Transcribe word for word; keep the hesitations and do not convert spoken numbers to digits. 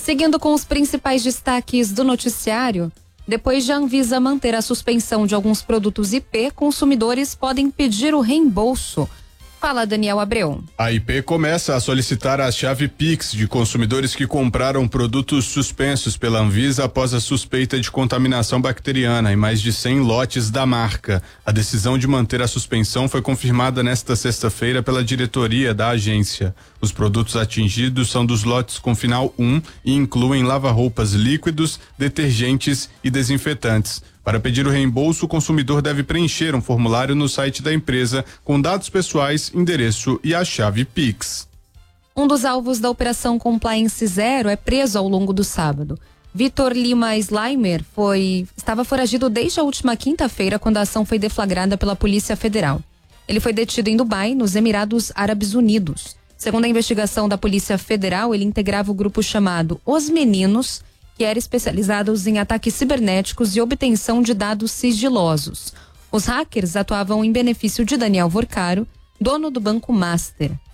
Seguindo com os principais destaques do noticiário, depois de a Anvisa manter a suspensão de alguns produtos I P, consumidores podem pedir o reembolso. Fala, Daniel Abreu. A I P começa a solicitar a chave Pix de consumidores que compraram produtos suspensos pela Anvisa após a suspeita de contaminação bacteriana em mais de cem lotes da marca. A decisão de manter a suspensão foi confirmada nesta sexta-feira pela diretoria da agência. Os produtos atingidos são dos lotes com final um e incluem lava-roupas líquidos, detergentes e desinfetantes. Para pedir o reembolso, o consumidor deve preencher um formulário no site da empresa com dados pessoais, endereço e a chave Pix. Um dos alvos da Operação Compliance Zero é preso ao longo do sábado. Vitor Lima Slimer foi, estava foragido desde a última quinta-feira, quando a ação foi deflagrada pela Polícia Federal. Ele foi detido em Dubai, nos Emirados Árabes Unidos. Segundo a investigação da Polícia Federal, ele integrava o grupo chamado Os Meninos, que era especializado em ataques cibernéticos e obtenção de dados sigilosos. Os hackers atuavam em benefício de Daniel Vorcaro, dono do Banco Master.